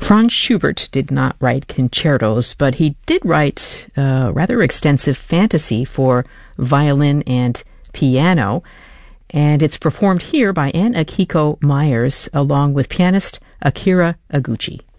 Franz Schubert did not write concertos, but he did write a rather extensive fantasy for violin and piano, and it's performed here by Ann Akiko Myers along with pianist Akira Iguchi.